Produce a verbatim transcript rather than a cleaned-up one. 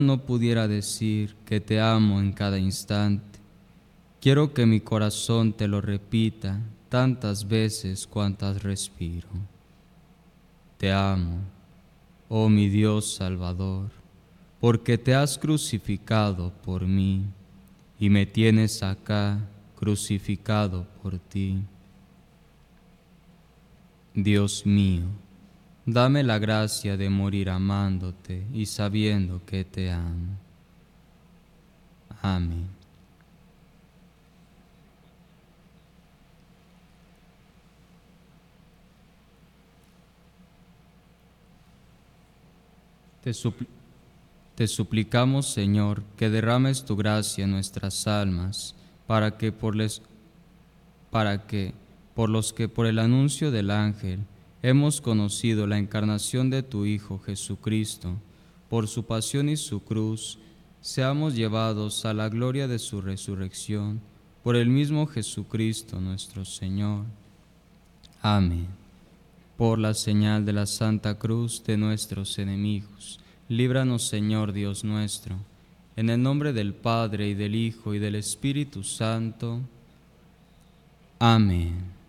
no pudiera decir que te amo en cada instante. Quiero que mi corazón te lo repita tantas veces cuantas respiro. Te amo, oh mi Dios Salvador, porque te has crucificado por mí y me tienes acá crucificado por ti. Dios mío, dame la gracia de morir amándote y sabiendo que te amo. Amén. Te, supl- te suplicamos, Señor, que derrames tu gracia en nuestras almas, para que por les, para que, por los que por el anuncio del ángel hemos conocido la encarnación de tu Hijo Jesucristo, por su pasión y su cruz, seamos llevados a la gloria de su resurrección, por el mismo Jesucristo nuestro Señor. Amén. Por la señal de la Santa Cruz de nuestros enemigos, líbranos, Señor Dios nuestro, en el nombre del Padre, y del Hijo, y del Espíritu Santo. Amén.